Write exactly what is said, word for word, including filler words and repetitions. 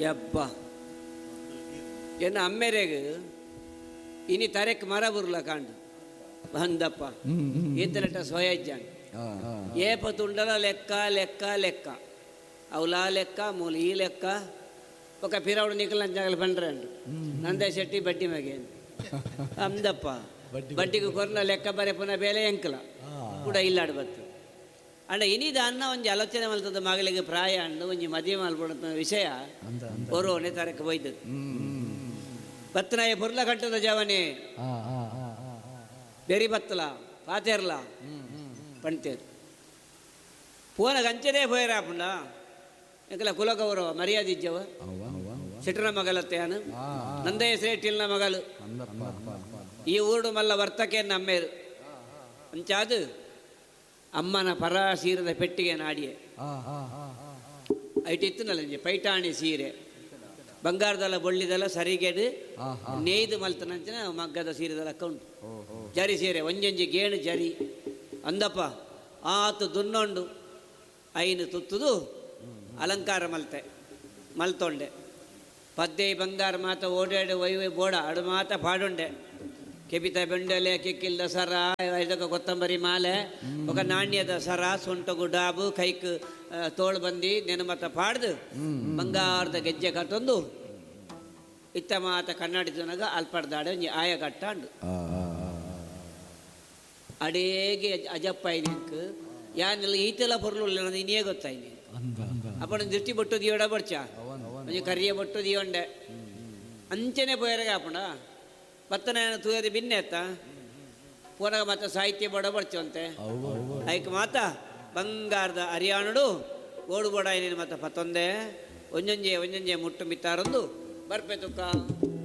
ಯಪ್ಪ ಎನ್ನ ಅಮ್ಮೆರೆಗೆ ಇನಿ ತರೆಕ್ ಮರ ಬುರ್ಲ ಕಾಂಡು ಬಂದಪ್ಪ ಇಂತನಟ ಸೋಯಜ್ಜಾನ್ ಏಪ ತುಂಡಲ ಲೆಕ್ಕ ಲೆಕ್ಕ ಲೆಕ್ಕ ಅವಲಾ ಲೆಕ್ಕ ಮೂಲ ಈ ಲೆಕ್ಕ ఒక పిరవుడు నికలంజాగలు పండ్రండు నందే శెట్టి బడ్డి మగే ಅಂದಪ್ಪ ಬಡ್ಡಿಗೆ ಕೊರ್ನ ಲೆಕ್ಕ ಬರೆಪುನ ಬೇಲೆ ಎಂಕಲ ಕೂಡ ಇಲ್ಲಾಡು ಬತ್ತು ಅಂಡ ಇನಿದ ಅನ್ನ ಒಂಜಿ ಆಲೋಚನೆ ಮಲ್ತದ ಮಗಳಿಗೆ ಪ್ರಾಯ ಅಂಡು ಒಂಜಿ ಮದುವೆ ಮಲ್ಪಡ ವಿಷಯ ಓರೋನೆ ತರಕ್ಕೆ ಬೈದದು ಬತ್ತನಾಯ ಪುರ್ಲ ಕಟ್ಟದ ಜವನೆ ಬೆರಿ ಬತ್ತಲ ಪಾತೆರ್ಲ ಪಂತೇರು ಪೋನ ಗಂಚನೇ ಹೋಯರಾಪುಂಡ ಎಂಕಲ ಕುಲಗೌರವ ಮರ್ಯಾದೆ ಇಜ್ಜವ ಸಿಟ್ರನ ಮಗಲತ್ತೆ ಅನು ನಂದಯ ಶ್ರೇಷ್ಠಿಲ್ನ ಮಗಳು ಈ ಊರು ಮಲ್ಲ ವರ್ತಕೆ ನಮ್ಮೇರು ಅಂಚಾದು ಅಮ್ಮನ ಪರ ಸೀರದ ಪೆಟ್ಟಿಗೆ ನಾಡಿಯೇ ಐಟಿತ್ತು ನಲ್ಲ ಪೈಟಾಣಿ ಸೀರೆ ಬಂಗಾರದಲ್ಲ ಬೊಳ್ಳಿದಲ್ಲ ಸರಿಗೆಡು ನೇಯ್ದು ಮಲ್ತನಂಚಿನ ಮಗ್ಗದ ಸೀರೆದಲ್ಲ ಅಕೌಂಟ್ ಜರಿ ಸೀರೆ ಒಂಜೊಂಜಿ ಗೇಣು ಜರಿ ಅಂದಪ್ಪ ಆತು ದುನ್ನೊಂಡು ಐನು ತುತ್ತುದು ಅಲಂಕಾರ ಮಲ್ತೆ ಮಲ್ತೊಂಡೆ ಪದ್ದೆ ಬಂಗಾರ ಮಾತ ಓಡಾಡಿ ವೈವೈ ಬೋಡ ಅಡು ಮಾತ ಪಾಡುಂಡೆ ಕೆಬಿತ ಬೆಂಡೆಲೆ ಕಿಕ್ಕಿಲ್ದ ಸರ ಇದಕ್ಕೆ ಕೊತ್ತಂಬರಿ ಮಾಲೆ ఒక ನಾಣ್ಯದ ಸರ ಸೊಂಟಗು ಡಾಬು ಕೈಕ್ ತೋಳು ಬಂದು ನೆನ ಮತ ಪಾಡ್ದು ಬಂಗಾರದ ಗೆಜ್ಜೆ ಕಟ್ಟೊಂದು ಇತ್ತ ಮಾತ ಕನ್ನಡಿದನಾಗ ಅಲ್ಪಡ್ದಾಡೆ ಒಂಜಿ ಆಯ ಕಟ್ಟಾಂಡು ಅಡೇಗೆ ಅಜಪ್ಪ ಐನಿಂಕ್ ಯಾನೆಲ್ಲ ಈತೆಲ್ಲ ಪೊರ್ಲು ಇನ್ನೇ ಗೊತ್ತಾಯ್ನಿ ಅಪ್ಪನ ದೃಷ್ಟಿ ಬೊಟ್ಟು ದಿಯೋಡ ಬರ್ಚ ಒಂಜಿ ಕರಿಯ ಬೊಟ್ಟು ದಿಯೊಂಡೆ ಅಂಚನೆ ಪೋಯರಗ ಅಪ್ಪಣ ಬತ್ತನ ತೂಯದ ಬಿನ್ನೆ ಅತ್ತ ಪೋನಾಗ ಮಾತ ಸಾಹಿತ್ಯ ಬೋಡ ಬರ್ಚವಂತೆ ಐಕ್ ಮಾತ ಬಂಗಾರದ ಹರಿಯಾಣಡು ಓಡು ಬೋಡ ಏನೇನು ಮಾತ ಪತ್ತೊಂದೆ ಒಂಜೊಂಜೆ ಒಂಜೊಂಜೆ ಮುಟ್ಟು ಮಿತ್ತಾರೊಂದು ಬರ್ಪೆ ತುಕ್ಕ